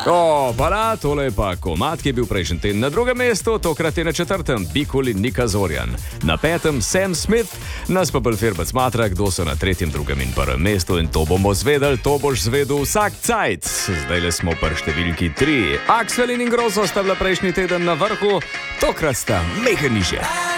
Hvala, tole je pa komad, ki je bil prejšnji teden na drugem mestu, tokrat je na četrtem Bikul in Nika Zorjan. Na petem Sam Smith, nas pa bolj firbac matra, kdo so na tretjem, drugem in prvem mestu in to bomo zvedeli, to boš zvedel vsak cajt. Zdajle smo pri številki 3. Axel in Ingrosso sta bila prejšnji teden na vrhu, tokrat sta mega nižje.